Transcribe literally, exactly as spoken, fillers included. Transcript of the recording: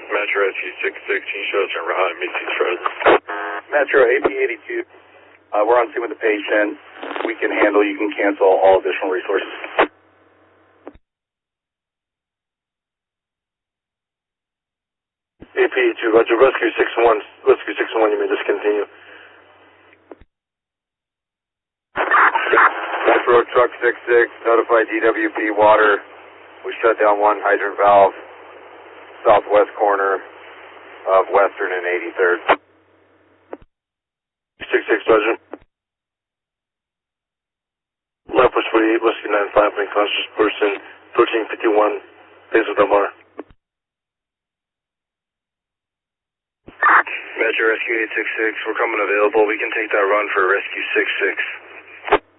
Metro Rescue six six, can you show us around behind me, please, frozen? Metro A P eighty-two, uh, we're on scene with the patient. We can handle, you can cancel all additional resources. A P eighty-two, Roger, Rescue six one, Rescue six one, you may discontinue. Metro Truck six six, notify D W P Water. We shut down one hydrant valve, southwest corner of Western and eighty-third. six six, Roger. Left was forty-eight, Rescue nine five, unconscious person, thirteen fifty-one, Basil Del Mar. Metro Rescue eight six six, we're coming available. We can take that run for Rescue six six.